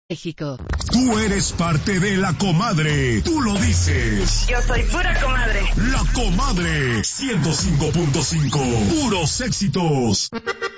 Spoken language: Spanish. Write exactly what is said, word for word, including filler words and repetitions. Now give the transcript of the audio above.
México. Tú eres parte de La Comadre. Tú lo dices. Yo soy pura comadre. La Comadre. ciento cinco punto cinco. Puros éxitos.